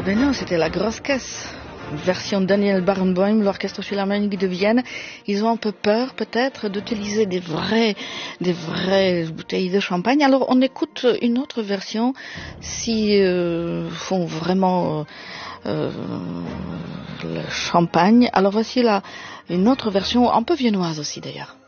Ben non, c'était la grosse caisse. Version Daniel Barenboim, l'orchestre philharmonique de Vienne. Ils ont un peu peur, peut-être, d'utiliser des vraies bouteilles de champagne. Alors, on écoute une autre version, si font vraiment le champagne. Alors, voici une autre version, un peu viennoise aussi, d'ailleurs.